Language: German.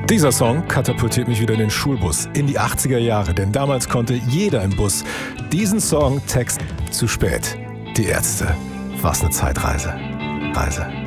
Dieser Song katapultiert mich wieder in den Schulbus, in die 80er Jahre, denn damals konnte jeder im Bus diesen Song Text zu spät. Die Ärzte. Was eine Zeitreise.